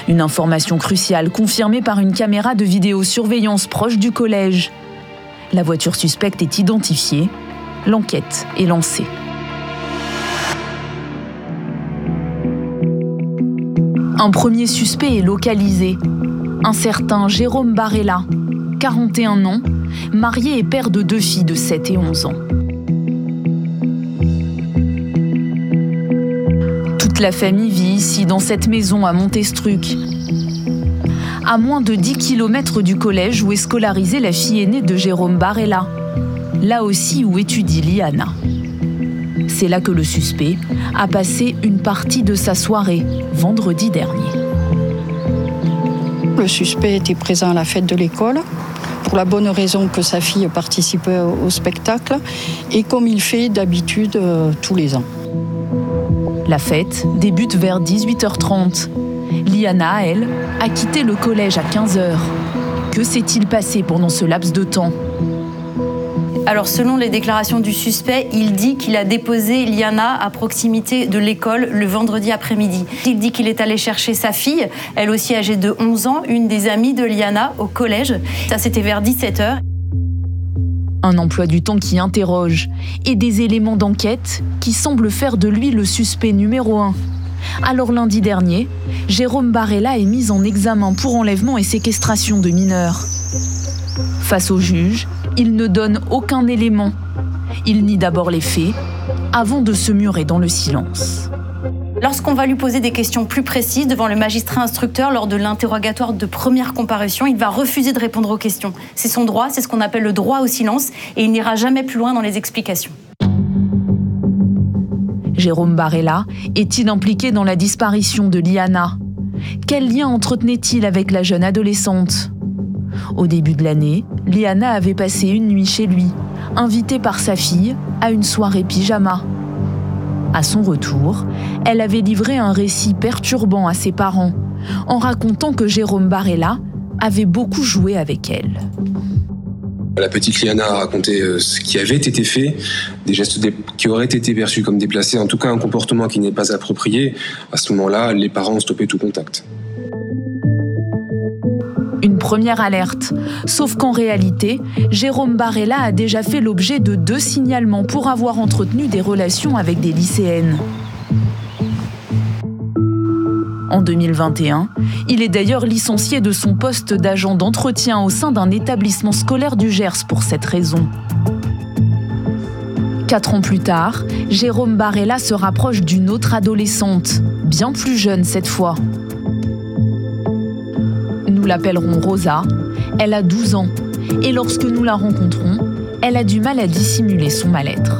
Une information cruciale confirmée par une caméra de vidéosurveillance proche du collège. La voiture suspecte est identifiée. L'enquête est lancée. Un premier suspect est localisé. Un certain Jérôme Barella, 41 ans, marié et père de 2 filles de 7 et 11 ans. Toute la famille vit ici, dans cette maison à Montestruc. À moins de 10 km du collège où est scolarisée la fille aînée de Jérôme Barella. Là aussi où étudie Liana. C'est là que le suspect a passé une partie de sa soirée, vendredi dernier. Le suspect était présent à la fête de l'école, pour la bonne raison que sa fille participait au spectacle, et comme il fait d'habitude tous les ans. La fête débute vers 18h30. Liana, elle, a quitté le collège à 15h. Que s'est-il passé pendant ce laps de temps ? Alors, selon les déclarations du suspect, il dit qu'il a déposé Liana à proximité de l'école le vendredi après-midi. Il dit qu'il est allé chercher sa fille, elle aussi âgée de 11 ans, une des amies de Liana au collège. Ça, c'était vers 17h. Un emploi du temps qui interroge et des éléments d'enquête qui semblent faire de lui le suspect numéro 1. Alors lundi dernier, Jérôme Barella est mis en examen pour enlèvement et séquestration de mineurs. Face au juge, il ne donne aucun élément. Il nie d'abord les faits, avant de se murer dans le silence. Lorsqu'on va lui poser des questions plus précises devant le magistrat instructeur lors de l'interrogatoire de première comparution, il va refuser de répondre aux questions. C'est son droit, c'est ce qu'on appelle le droit au silence, et il n'ira jamais plus loin dans les explications. Jérôme Barella est-il impliqué dans la disparition de Liana ? Quel lien entretenait-il avec la jeune adolescente ? Au début de l'année, Liana avait passé une nuit chez lui, invitée par sa fille à une soirée pyjama. À son retour, elle avait livré un récit perturbant à ses parents, en racontant que Jérôme Barella avait beaucoup joué avec elle. La petite Liana a raconté ce qui avait été fait, des gestes qui auraient été perçus comme déplacés, en tout cas un comportement qui n'est pas approprié. À ce moment-là, les parents ont stoppé tout contact. Une première alerte, sauf qu'en réalité, Jérôme Barella a déjà fait l'objet de 2 signalements pour avoir entretenu des relations avec des lycéennes. En 2021, il est d'ailleurs licencié de son poste d'agent d'entretien au sein d'un établissement scolaire du Gers pour cette raison. 4 ans plus tard, Jérôme Barella se rapproche d'une autre adolescente, bien plus jeune cette fois. Nous l'appellerons Rosa, elle a 12 ans, et lorsque nous la rencontrons, elle a du mal à dissimuler son mal-être.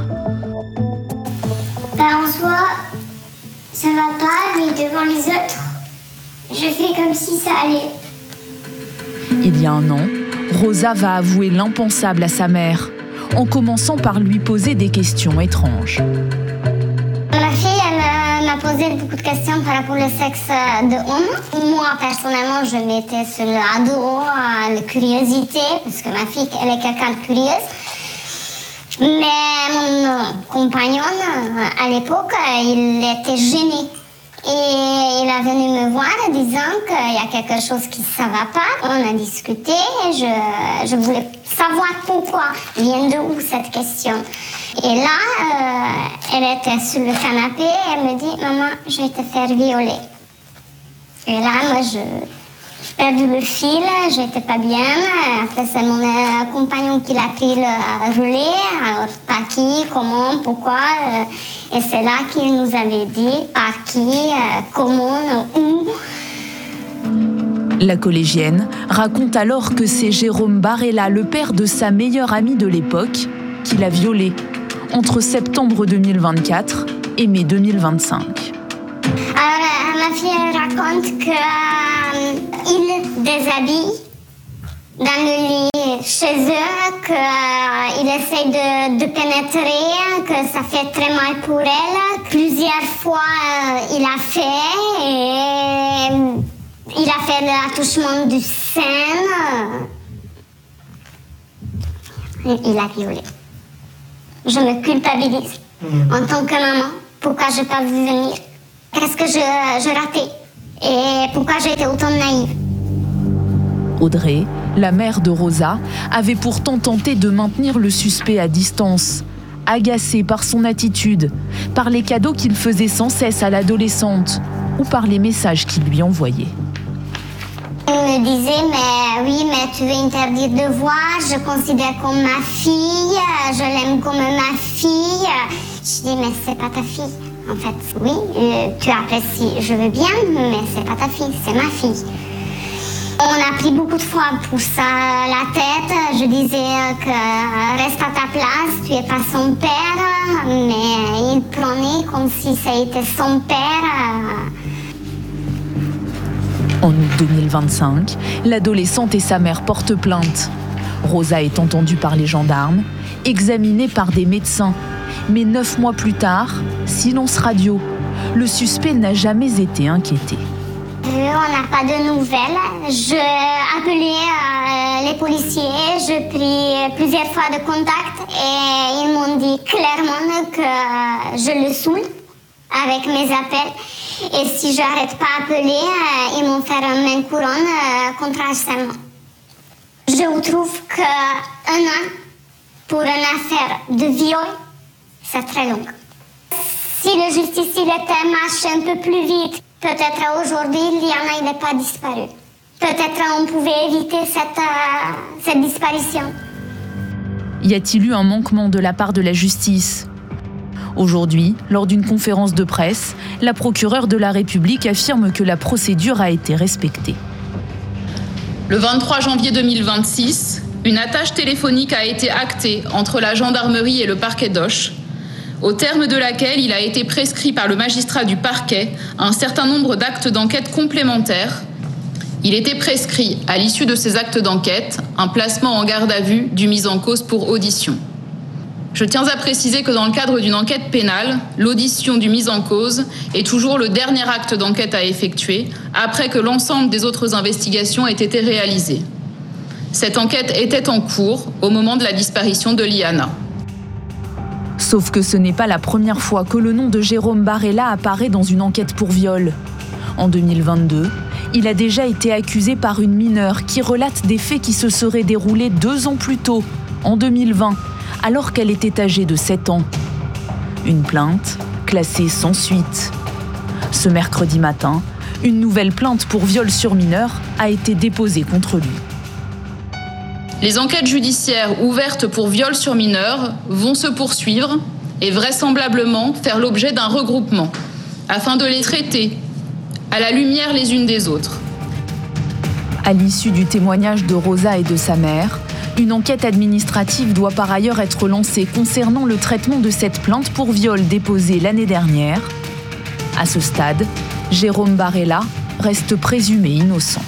En soi, ça va pas, mais devant les autres, je fais comme si ça allait. Il y a 1 an, Rosa va avouer l'impensable à sa mère, en commençant par lui poser des questions étranges. Ma fille, elle m'a posé beaucoup de questions par rapport au sexe de homme. Moi, personnellement, je mettais sur le ado, la curiosité, parce que ma fille, elle est quelqu'un de curieuse. Mais mon compagnon, à l'époque, il était gêné. Et il est venu me voir en disant qu'il y a quelque chose qui ne va pas. On a discuté et je voulais savoir pourquoi vient de où cette question. Et là, elle était sur le canapé et elle me dit « Maman, je vais te faire violer ». Et là, moi, j'ai perdu le fil, j'étais pas bien. Après, c'est mon compagnon qui l'a pris le relais. Alors, par qui, comment, pourquoi. Et c'est là qu'il nous avait dit par qui, comment, où. La collégienne raconte alors que c'est Jérôme Barella, le père de sa meilleure amie de l'époque, qui l'a violée entre septembre 2024 et mai 2025. Alors, ma fille elle raconte qu'il déshabille dans le lit chez eux, qu'il essaie de pénétrer, que ça fait très mal pour elle. Plusieurs fois, il a fait et il a fait l'attouchement du sein. Il a violé. Je me culpabilise en tant que maman. Pourquoi je n'ai pas vu venir? Qu'est-ce que je ratais? Et pourquoi j'ai été autant naïve. Audrey, la mère de Rosa, avait pourtant tenté de maintenir le suspect à distance, agacée par son attitude, par les cadeaux qu'il faisait sans cesse à l'adolescente ou par les messages qu'il lui envoyait. Il me disait, mais oui, mais tu veux interdire de voir, je considère comme ma fille, je l'aime comme ma fille. Je dis, mais c'est pas ta fille. En fait, oui, tu apprécies, je veux bien, mais c'est pas ta fille, c'est ma fille. On a pris beaucoup de fois pour ça la tête. Je disais que reste à ta place, tu es pas son père, mais il prenait comme si ça était son père. En août 2025, l'adolescente et sa mère portent plainte. Rosa est entendue par les gendarmes, examinée par des médecins. Mais 9 mois plus tard, silence radio. Le suspect n'a jamais été inquiété. On n'a pas de nouvelles. Je appelais les policiers, je pris plusieurs fois de contact et ils m'ont dit clairement que je le saoule avec mes appels. Et si je n'arrête pas d'appeler, ils m'ont fait un main couronne contre harcèlement. Je trouve qu'un an pour une affaire de viol, c'est très long. Si la justice était marché un peu plus vite, peut-être aujourd'hui, Liana n'est pas disparue. Peut-être on pouvait éviter cette disparition. Y a-t-il eu un manquement de la part de la justice ? Aujourd'hui, lors d'une conférence de presse, la procureure de la République affirme que la procédure a été respectée. Le 23 janvier 2026, une attache téléphonique a été actée entre la gendarmerie et le parquet d'Auch, au terme de laquelle il a été prescrit par le magistrat du parquet un certain nombre d'actes d'enquête complémentaires. Il était prescrit, à l'issue de ces actes d'enquête, un placement en garde à vue du mis en cause pour audition. Je tiens à préciser que dans le cadre d'une enquête pénale, l'audition du mis en cause est toujours le dernier acte d'enquête à effectuer, après que l'ensemble des autres investigations aient été réalisées. Cette enquête était en cours au moment de la disparition de Liana. Sauf que ce n'est pas la première fois que le nom de Jérôme Barella apparaît dans une enquête pour viol. En 2022, il a déjà été accusé par une mineure qui relate des faits qui se seraient déroulés 2 ans plus tôt, en 2020, alors qu'elle était âgée de 7 ans. Une plainte classée sans suite. Ce mercredi matin, une nouvelle plainte pour viol sur mineur a été déposée contre lui. Les enquêtes judiciaires ouvertes pour viol sur mineur vont se poursuivre et vraisemblablement faire l'objet d'un regroupement, afin de les traiter à la lumière les unes des autres. À l'issue du témoignage de Rosa et de sa mère, une enquête administrative doit par ailleurs être lancée concernant le traitement de cette plainte pour viol déposée l'année dernière. À ce stade, Jérôme Barella reste présumé innocent.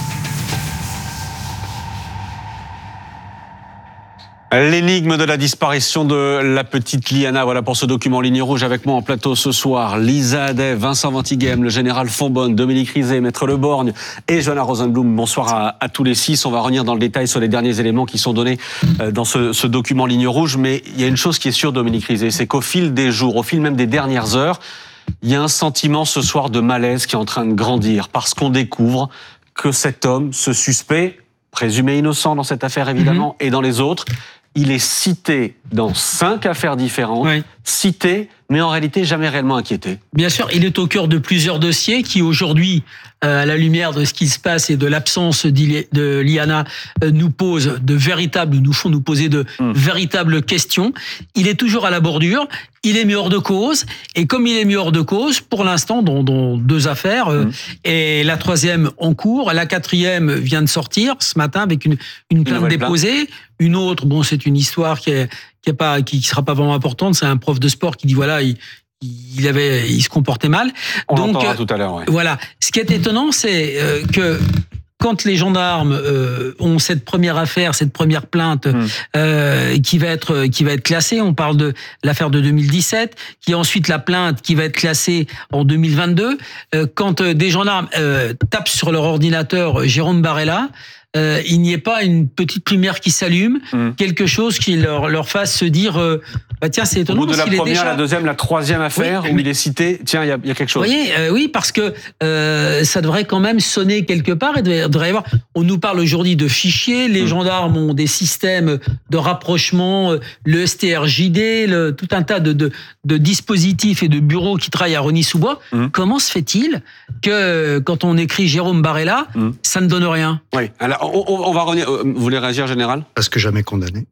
L'énigme de la disparition de la petite Liana. Voilà pour ce document Ligne Rouge. Avec moi en plateau ce soir, Lisa Hadet, Vincent Ventighem, le général Fonbonne, Dominique Rizet, Maître Le Borgne et Johanna Rosenblum. Bonsoir à tous les 6. On va revenir dans le détail sur les derniers éléments qui sont donnés dans ce document Ligne Rouge. Mais il y a une chose qui est sûre, Dominique Rizet, c'est qu'au fil des jours, au fil même des dernières heures, il y a un sentiment ce soir de malaise qui est en train de grandir parce qu'on découvre que cet homme, ce suspect, présumé innocent dans cette affaire évidemment, et dans les autres, il est cité dans 5 affaires différentes, oui. Cité, mais en réalité jamais réellement inquiété. Bien sûr, il est au cœur de plusieurs dossiers qui aujourd'hui, à la lumière de ce qui se passe et de l'absence de Liana, nous font nous poser de véritables questions. Il est toujours à la bordure, il est mis hors de cause, et comme il est mis hors de cause, pour l'instant, dans 2 affaires, et la 3e en cours, la 4e vient de sortir ce matin avec une plainte déposée. Une autre, bon, c'est une histoire qui sera pas vraiment importante. C'est un prof de sport qui dit voilà, il se comportait mal. On l'entendra tout à l'heure. Ouais. Voilà. Ce qui est étonnant, c'est que quand les gendarmes ont cette première affaire, cette première plainte qui va être classée, on parle de l'affaire de 2017, qui est ensuite la plainte qui va être classée en 2022. Quand des gendarmes tapent sur leur ordinateur Jérôme Barella, il n'y ait pas une petite lumière qui s'allume, quelque chose qui leur fasse se dire tiens, c'est étonnant. Au bout de la première, déjà... la deuxième, la troisième affaire où il est cité, tiens, il y a quelque chose. Vous voyez, oui, parce que ça devrait quand même sonner quelque part. Il devrait y avoir. On nous parle aujourd'hui de fichiers. Les gendarmes ont des systèmes de rapprochement, le STRJD, tout un tas de dispositifs et de bureaux qui travaillent à Rosny-sous-Bois. Comment se fait-il que quand on écrit Jérôme Barella, ça ne donne rien? Oui. Alors, on va revenir. Vous voulez réagir, général? Parce que jamais condamné.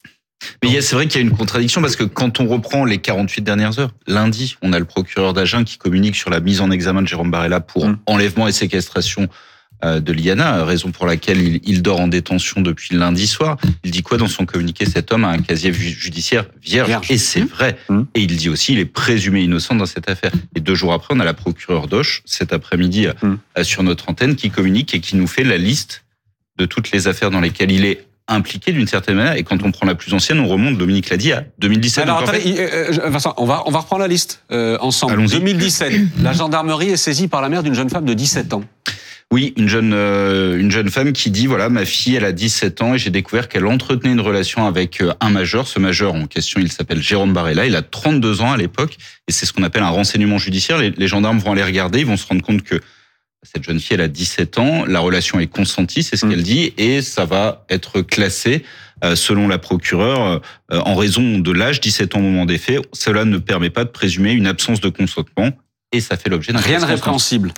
Mais c'est vrai qu'il y a une contradiction parce que quand on reprend les 48 dernières heures, lundi, on a le procureur d'Agen qui communique sur la mise en examen de Jérôme Barella pour enlèvement et séquestration de Liana, raison pour laquelle il dort en détention depuis lundi soir. Il dit quoi dans son communiqué? Cet homme a un casier judiciaire vierge. Et c'est vrai. Et il dit aussi il est présumé innocent dans cette affaire. Et 2 jours après, on a la procureure d'Auch, cet après-midi, sur notre antenne, qui communique et qui nous fait la liste de toutes les affaires dans lesquelles il est impliqué d'une certaine manière. Et quand on prend la plus ancienne, on remonte, Dominique l'a dit, à 2017. Alors attendez, Vincent, on va reprendre la liste ensemble. Allons-y. 2017, la gendarmerie est saisie par la mère d'une jeune femme de 17 ans. Oui, une jeune femme qui dit voilà, ma fille, elle a 17 ans et j'ai découvert qu'elle entretenait une relation avec un majeur. Ce majeur en question, il s'appelle Jérôme Barella. Il a 32 ans à l'époque et c'est ce qu'on appelle un renseignement judiciaire. Les gendarmes vont aller regarder, ils vont se rendre compte que cette jeune fille, elle a 17 ans, la relation est consentie, c'est ce qu'elle dit, et ça va être classé selon la procureure en raison de l'âge, 17 ans au moment des faits. Cela ne permet pas de présumer une absence de consentement et ça fait l'objet d'un rien de répréhensible.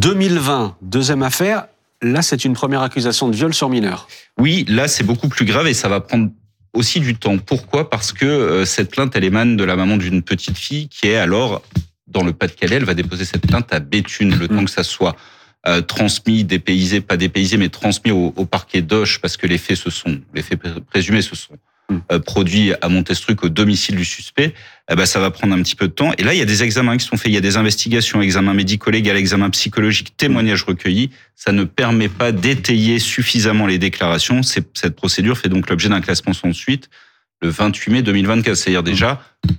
2020, deuxième affaire. Là, c'est une première accusation de viol sur mineur. Oui, là, c'est beaucoup plus grave et ça va prendre aussi du temps. Pourquoi ? Parce que cette plainte, elle émane de la maman d'une petite fille qui est alors dans le Pas-de-Calais. Elle va déposer cette plainte à Béthune, le temps que ça soit transmis, dépaysé, pas dépaysé, mais transmis au parquet d'Auch, parce que les faits présumés se sont produits à Montestruc au domicile du suspect. Ça va prendre un petit peu de temps. Et là, il y a des examens qui sont faits. Il y a des investigations, examens médico-légaux, examens psychologiques, témoignages recueillis. Ça ne permet pas d'étayer suffisamment les déclarations. Cette procédure fait donc l'objet d'un classement sans suite le 28 mai 2024. C'est-à-dire déjà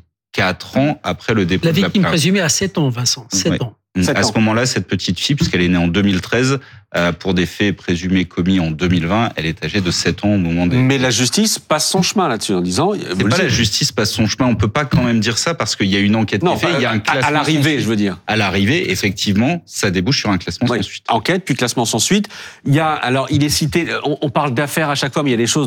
4 ans après le dépôt de la plainte. La victime présumée a 7 ans, Vincent. 7 ans. À ce moment-là, cette petite fille, puisqu'elle est née en 2013, pour des faits présumés commis en 2020, elle est âgée de 7 ans au moment des... Mais la justice passe son chemin là-dessus en disant... C'est pas la justice passe son chemin, on peut pas quand même dire ça parce qu'il y a une enquête qui est faite, il y a un classement... À l'arrivée, je veux dire. À l'arrivée, effectivement, ça débouche sur un classement sans suite. Enquête, puis classement sans suite. Il y a, alors, il est cité, on parle d'affaires à chaque fois, mais il y a des choses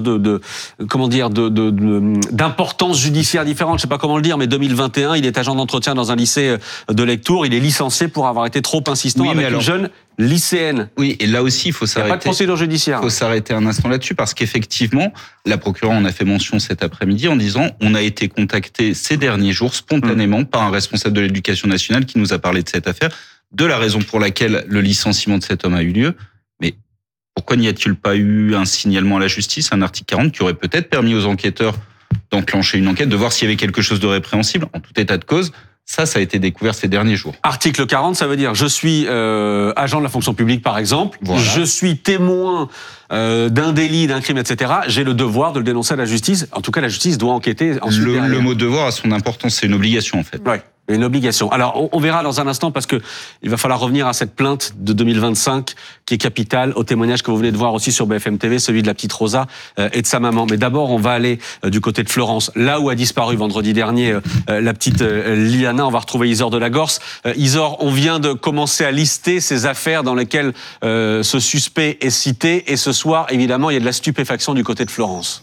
d'importance judiciaire différente, je sais pas comment le dire, mais 2021, il est agent d'entretien dans un lycée de Lectoure, il est licencié pour avoir été trop insistant avec une jeune lycéenne. Oui, et là aussi, il faut s'arrêter. Il n'y a pas de procédure judiciaire. Il faut s'arrêter un instant là-dessus parce qu'effectivement, la procureure en a fait mention cet après-midi en disant on a été contacté ces derniers jours spontanément par un responsable de l'éducation nationale qui nous a parlé de cette affaire, de la raison pour laquelle le licenciement de cet homme a eu lieu. Mais pourquoi n'y a-t-il pas eu un signalement à la justice, un article 40 qui aurait peut-être permis aux enquêteurs d'enclencher une enquête, de voir s'il y avait quelque chose de répréhensible en tout état de cause? Ça a été découvert ces derniers jours. Article 40, ça veut dire je suis agent de la fonction publique, par exemple. Voilà. Je suis témoin d'un délit, d'un crime, etc. J'ai le devoir de le dénoncer à la justice. En tout cas, la justice doit enquêter. Le mot devoir a son importance, c'est une obligation en fait. Oui. Une obligation. Alors, on verra dans un instant parce que il va falloir revenir à cette plainte de 2025 qui est capitale, au témoignage que vous venez de voir aussi sur BFM TV, celui de la petite Rosa et de sa maman. Mais d'abord, on va aller du côté de Florence, là où a disparu vendredi dernier la petite Liana. On va retrouver Isor de la Gorce. Isor, on vient de commencer à lister ces affaires dans lesquelles ce suspect est cité. Et ce soir, évidemment, il y a de la stupéfaction du côté de Florence.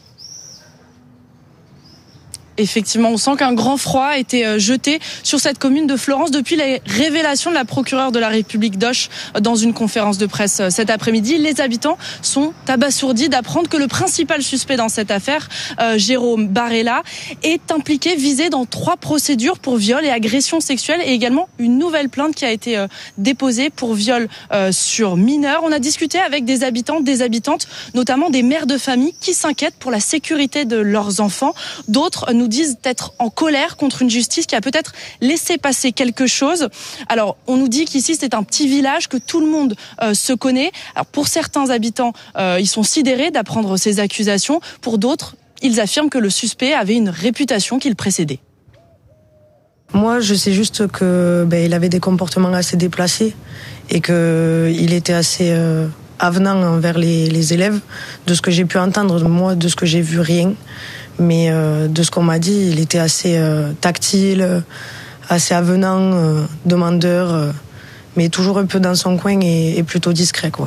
Effectivement, on sent qu'un grand froid a été jeté sur cette commune de Florence depuis les révélations de la procureure de la République d'Auch dans une conférence de presse cet après-midi. Les habitants sont abasourdis d'apprendre que le principal suspect dans cette affaire, Jérôme Barella, est impliqué, visé dans 3 procédures pour viol et agression sexuelle et également une nouvelle plainte qui a été déposée pour viol sur mineur. On a discuté avec des habitants, des habitantes, notamment des mères de famille qui s'inquiètent pour la sécurité de leurs enfants. D'autres nous disent être en colère contre une justice qui a peut-être laissé passer quelque chose. Alors, on nous dit qu'ici, c'est un petit village, que tout le monde se connaît. Alors, pour certains habitants, ils sont sidérés d'apprendre ces accusations. Pour d'autres, ils affirment que le suspect avait une réputation qui le précédait. Moi, je sais juste que il avait des comportements assez déplacés et que il était assez avenant envers les élèves. De ce que j'ai pu entendre, moi, de ce que j'ai vu, rien. Mais de ce qu'on m'a dit, il était assez tactile, assez avenant, demandeur, mais toujours un peu dans son coin et plutôt discret, quoi.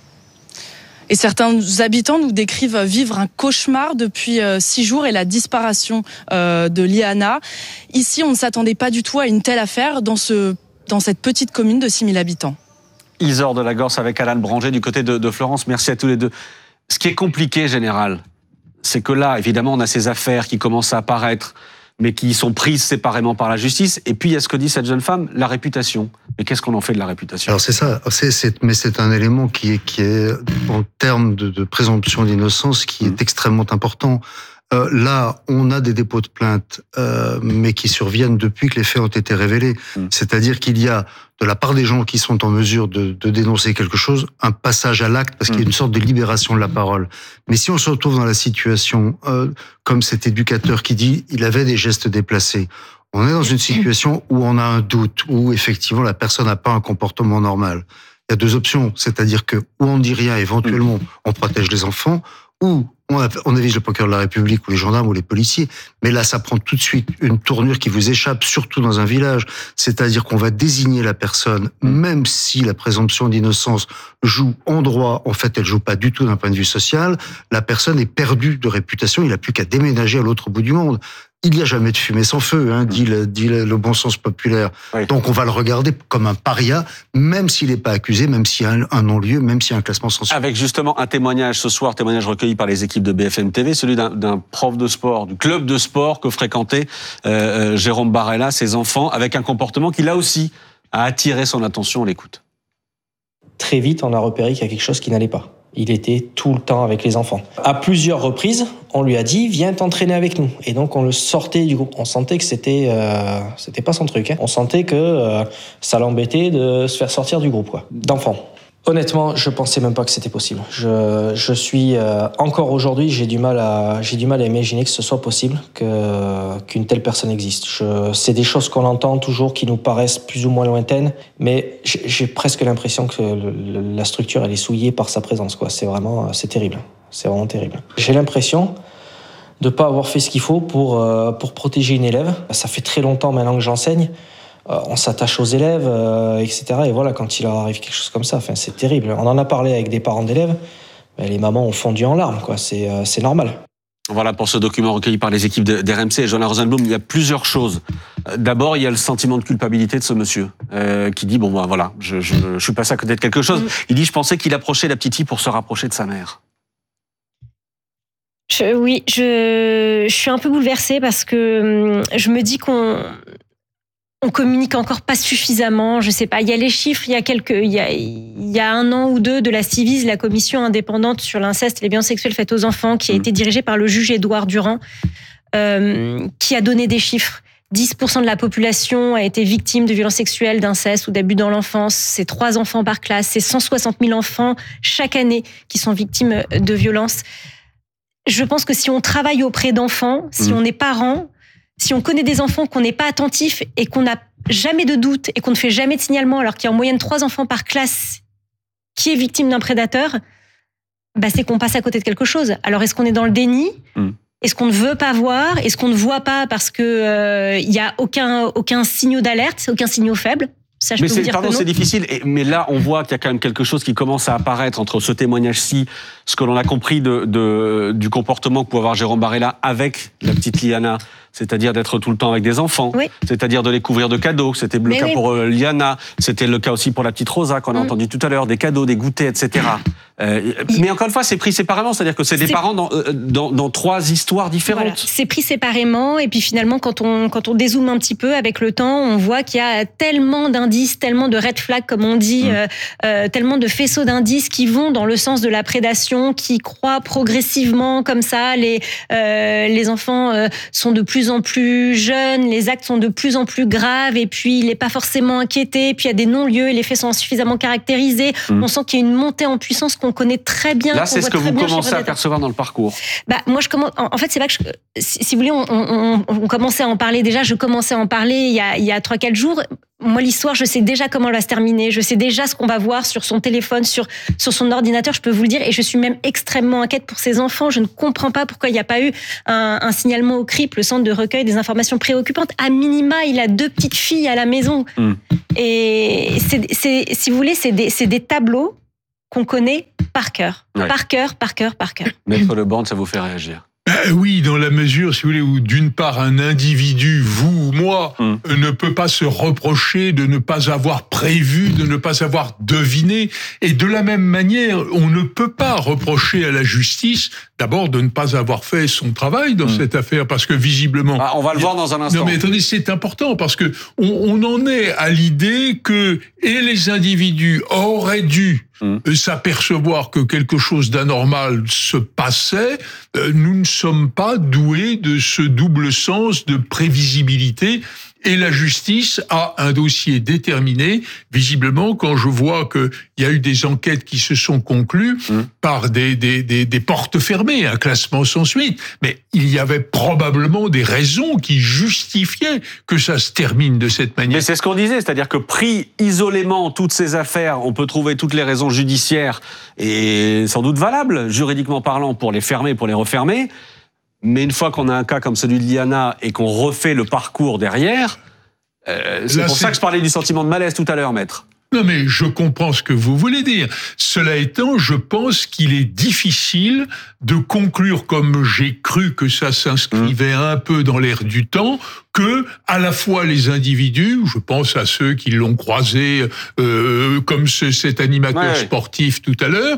Et certains habitants nous décrivent vivre un cauchemar depuis 6 jours et la disparition de Liana. Ici, on ne s'attendait pas du tout à une telle affaire dans cette petite commune de 6000 habitants. Isor de la Gorse avec Alan Branger du côté de Florence. Merci à tous les deux. Ce qui est compliqué, Général, c'est que là, évidemment, on a ces affaires qui commencent à apparaître, mais qui sont prises séparément par la justice. Et puis, il y a ce que dit cette jeune femme, la réputation. Mais qu'est-ce qu'on en fait de la réputation ? Alors c'est ça, mais c'est un élément qui est en termes de présomption d'innocence, qui est extrêmement important. Là, on a des dépôts de plainte, mais qui surviennent depuis que les faits ont été révélés. C'est-à-dire qu'il y a, de la part des gens qui sont en mesure de dénoncer quelque chose, un passage à l'acte, parce qu'il y a une sorte de libération de la parole. Mais si on se retrouve dans la situation, comme cet éducateur qui dit, il avait des gestes déplacés, on est dans une situation où on a un doute, où effectivement la personne n'a pas un comportement normal. Il y a 2 options, c'est-à-dire que ou on ne dit rien, éventuellement on protège les enfants, ou on avise le procureur de la République ou les gendarmes ou les policiers, mais là ça prend tout de suite une tournure qui vous échappe, surtout dans un village, c'est-à-dire qu'on va désigner la personne, même si la présomption d'innocence joue en droit, en fait elle joue pas du tout d'un point de vue social, la personne est perdue de réputation, il n'a plus qu'à déménager à l'autre bout du monde. Il n'y a jamais de fumée sans feu, dit le bon sens populaire. Oui. Donc on va le regarder comme un paria, même s'il n'est pas accusé, même s'il y a un non-lieu, même s'il y a un classement sans suite. Avec justement un témoignage ce soir, témoignage recueilli par les équipes de BFM TV, celui d'un prof de sport, du club de sport que fréquentait Jérôme Barella, ses enfants, avec un comportement qui là aussi a attiré son attention. On l'écoute. Très vite, on a repéré qu'il y a quelque chose qui n'allait pas. Il était tout le temps avec les enfants. À plusieurs reprises, on lui a dit « Viens t'entraîner avec nous ». Et donc, on le sortait du groupe. On sentait que c'était pas son truc. On sentait que ça l'embêtait de se faire sortir du groupe, d'enfants. Honnêtement, je pensais même pas que c'était possible. Je suis encore aujourd'hui, j'ai du mal à imaginer que ce soit possible qu'une telle personne existe. C'est des choses qu'on entend toujours qui nous paraissent plus ou moins lointaines, mais j'ai presque l'impression que la structure elle est souillée par sa présence. C'est terrible. C'est vraiment terrible. J'ai l'impression de pas avoir fait ce qu'il faut pour protéger une élève. Ça fait très longtemps maintenant que j'enseigne. On s'attache aux élèves, etc. Et voilà, quand il leur arrive quelque chose comme ça, c'est terrible. On en a parlé avec des parents d'élèves, mais les mamans ont fondu en larmes, c'est normal. Voilà pour ce document recueilli par les équipes d'RMC et Johanna Rosenblum. Il y a plusieurs choses. D'abord, il y a le sentiment de culpabilité de ce monsieur qui dit je suis passé à côté de quelque chose. Il dit je pensais qu'il approchait la petite fille pour se rapprocher de sa mère. Je suis un peu bouleversée parce que je me dis qu'on communique encore pas suffisamment, je sais pas. Il y a les chiffres, il y a 1 an ou 2 de la Ciivise, la commission indépendante sur l'inceste et les violences sexuelles faites aux enfants, qui a été dirigée par le juge Édouard Durand, qui a donné des chiffres. 10% de la population a été victime de violences sexuelles, d'inceste ou d'abus dans l'enfance. C'est 3 enfants par classe. C'est 160 000 enfants chaque année qui sont victimes de violences. Je pense que si on travaille auprès d'enfants, si on est parent, si on connaît des enfants qu'on n'est pas attentifs et qu'on n'a jamais de doute et qu'on ne fait jamais de signalement alors qu'il y a en moyenne 3 enfants par classe qui est victime d'un prédateur, c'est qu'on passe à côté de quelque chose. Alors est-ce qu'on est dans le déni ? Est-ce qu'on ne veut pas voir ? Est-ce qu'on ne voit pas parce que il y a aucun signal d'alerte, aucun signal faible ? Ça, je peux vous dire que non. C'est difficile, mais là, on voit qu'il y a quand même quelque chose qui commence à apparaître entre ce témoignage-ci, ce que l'on a compris du comportement que pouvait avoir Jérôme Barella avec la petite Liana, c'est-à-dire d'être tout le temps avec des enfants, c'est-à-dire de les couvrir de cadeaux. C'était le cas pour Liana, c'était le cas aussi pour la petite Rosa qu'on a entendu tout à l'heure, des cadeaux, des goûters, etc. Mais encore une fois, c'est pris séparément, c'est-à-dire que c'est des parents dans 3 histoires différentes. Voilà. C'est pris séparément, et puis finalement, quand on dézoome un petit peu avec le temps, on voit qu'il y a tellement d'indices, tellement de red flags, comme on dit, tellement de faisceaux d'indices qui vont dans le sens de la prédation, qui croient progressivement comme ça. Les enfants sont de plus en plus jeunes, les actes sont de plus en plus graves, et puis il n'est pas forcément inquiété, puis il y a des non-lieux, et les faits sont insuffisamment caractérisés. On sent qu'il y a une montée en puissance qu'on connaît très bien. Là, c'est ce que vous commencez à percevoir dans le parcours. Moi, je commence. En fait, c'est pas que si vous voulez, on commençait à en parler déjà. Je commençais à en parler il y a 3-4 jours. Moi, l'histoire, je sais déjà comment elle va se terminer. Je sais déjà ce qu'on va voir sur son téléphone, sur son ordinateur, je peux vous le dire. Et je suis même extrêmement inquiète pour ses enfants. Je ne comprends pas pourquoi il n'y a pas eu un signalement au CRIP, le centre de recueil des informations préoccupantes. À minima, il a 2 petites filles à la maison. Et si vous voulez, c'est des tableaux qu'on connaît par cœur. Ouais. Par cœur. Maître Le Borgne, ça vous fait réagir? Oui, dans la mesure, si vous voulez, où d'une part un individu, vous ou moi, ne peut pas se reprocher de ne pas avoir prévu, de ne pas avoir deviné, et de la même manière, on ne peut pas reprocher à la justice d'abord de ne pas avoir fait son travail dans cette affaire, parce que visiblement... on va le voir dans un instant. Non mais attendez, c'est important, parce que on en est à l'idée que les individus auraient dû s'apercevoir que quelque chose d'anormal se passait. Nous ne sommes pas doués de ce double sens de prévisibilité. Et la justice a un dossier déterminé. Visiblement, quand je vois qu'il y a eu des enquêtes qui se sont conclues par des portes fermées, un classement sans suite, mais il y avait probablement des raisons qui justifiaient que ça se termine de cette manière. Mais c'est ce qu'on disait, c'est-à-dire que pris isolément toutes ces affaires, on peut trouver toutes les raisons judiciaires et sans doute valables, juridiquement parlant, pour les fermer, pour les refermer. Mais une fois qu'on a un cas comme celui de Liana et qu'on refait le parcours derrière, c'est pour ça que je parlais du sentiment de malaise tout à l'heure, maître. Non mais je comprends ce que vous voulez dire. Cela étant, je pense qu'il est difficile de conclure, comme j'ai cru que ça s'inscrivait un peu dans l'air du temps, que à la fois les individus, je pense à ceux qui l'ont croisé comme cet animateur sportif tout à l'heure,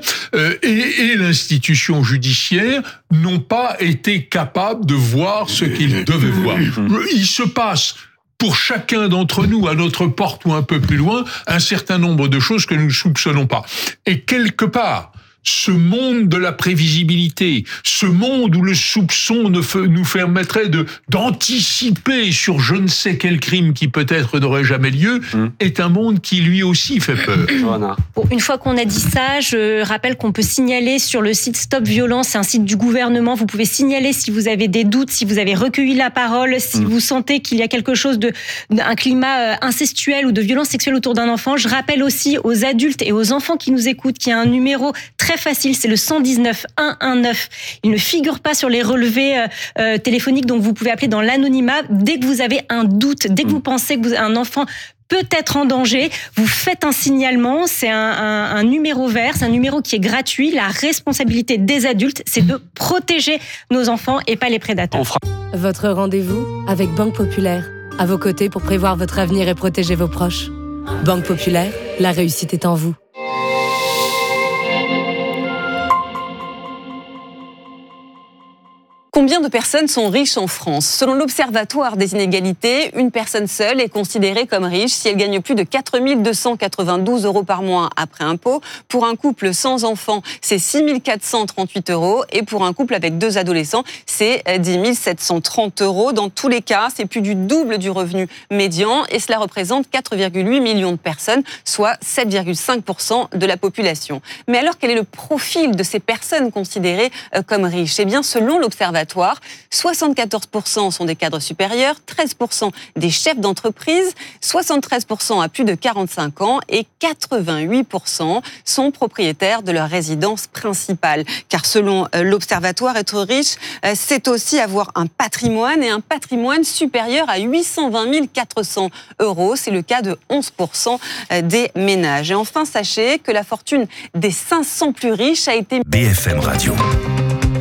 et l'institution judiciaire n'ont pas été capables de voir ce qu'ils devaient voir. Il se passe pour chacun d'entre nous, à notre porte ou un peu plus loin, un certain nombre de choses que nous ne soupçonnons pas. Et quelque part, ce monde de la prévisibilité, ce monde où le soupçon nous permettrait d'anticiper sur je ne sais quel crime qui peut-être n'aurait jamais lieu, est un monde qui lui aussi fait peur. Bon, une fois qu'on a dit ça, je rappelle qu'on peut signaler sur le site Stop Violence, c'est un site du gouvernement, vous pouvez signaler si vous avez des doutes, si vous avez recueilli la parole, si vous sentez qu'il y a quelque chose un climat incestuel ou de violence sexuelle autour d'un enfant. Je rappelle aussi aux adultes et aux enfants qui nous écoutent qu'il y a un numéro très facile, c'est le 119 119. Il ne figure pas sur les relevés téléphoniques, donc vous pouvez appeler dans l'anonymat. Dès que vous avez un doute, dès que vous pensez que un enfant peut être en danger, vous faites un signalement, c'est un numéro vert, c'est un numéro qui est gratuit. La responsabilité des adultes, c'est de protéger nos enfants et pas les prédateurs. Votre rendez-vous avec Banque Populaire, à vos côtés pour prévoir votre avenir et protéger vos proches. Banque Populaire, la réussite est en vous. Combien de personnes sont riches en France ? Selon l'Observatoire des inégalités, une personne seule est considérée comme riche si elle gagne plus de 4 292 € par mois après impôt. Pour un couple sans enfants, c'est 6 438 €. Et pour un couple avec 2 adolescents, c'est 10 730 €. Dans tous les cas, c'est plus du double du revenu médian. Et cela représente 4,8 millions de personnes, soit 7,5% de la population. Mais alors, quel est le profil de ces personnes considérées comme riches ? Eh bien, selon l'Observatoire, 74% sont des cadres supérieurs, 13% des chefs d'entreprise, 73% à plus de 45 ans et 88% sont propriétaires de leur résidence principale. Car selon l'Observatoire, être riche, c'est aussi avoir un patrimoine et un patrimoine supérieur à 820 400 €. C'est le cas de 11% des ménages. Et enfin, sachez que la fortune des 500 plus riches a été... BFM Radio.